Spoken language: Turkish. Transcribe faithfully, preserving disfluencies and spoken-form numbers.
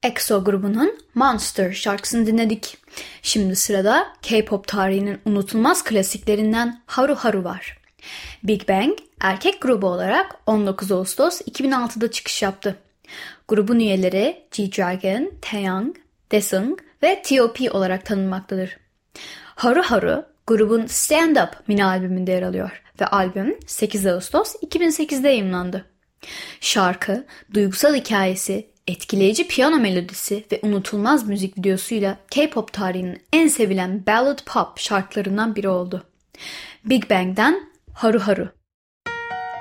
EXO grubunun Monster şarkısını dinledik. Şimdi sırada K-pop tarihinin unutulmaz klasiklerinden Haru Haru var. Big Bang, erkek grubu olarak on dokuz Ağustos iki bin altıda çıkış yaptı. Grubun üyeleri G-Dragon, Taeyang, Daesung ve T O P olarak tanınmaktadır. Haru Haru, grubun Stand Up mini albümünde yer alıyor ve albüm sekiz Ağustos iki bin sekizde yayımlandı. Şarkı, duygusal hikayesi, etkileyici piyano melodisi ve unutulmaz müzik videosuyla K-pop tarihinin en sevilen ballad pop şarkılarından biri oldu. Big Bang'den Haru Haru.